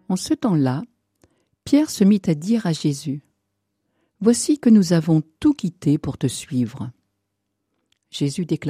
En ce temps-là, Pierre se mit à dire à Jésus : « Voici que nous avons tout quitté pour te suivre. » Jésus déclara :